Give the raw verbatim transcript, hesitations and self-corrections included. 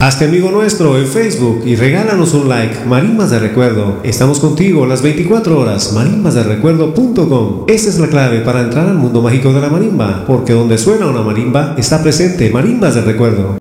Hazte amigo nuestro en Facebook y regálanos un like. Marimbas de Recuerdo. Estamos contigo las veinticuatro horas. marimbas de recuerdo punto com. Esa es la clave para entrar al mundo mágico de la marimba, porque donde suena una marimba está presente Marimbas de Recuerdo.